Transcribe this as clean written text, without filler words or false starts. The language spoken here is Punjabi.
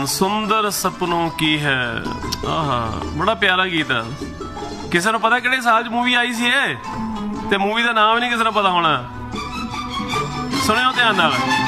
ਸੁੰਦਰ ਸਪਨੋਂ ਕੀ ਹੈ। ਆਹਾ ਬੜਾ ਪਿਆਰਾ ਗੀਤ ਹੈ। ਕਿਸੇ ਨੂੰ ਪਤਾ ਕਿਹੜੇ ਸਾਲ 'ਚ ਮੂਵੀ ਆਈ ਸੀ ਇਹ? ਤੇ ਮੂਵੀ ਦਾ ਨਾਮ ਨਹੀਂ ਕਿਸੇ ਨੂੰ ਪਤਾ ਹੋਣਾ। ਸੁਣਿਓ ਧਿਆਨ ਨਾਲ।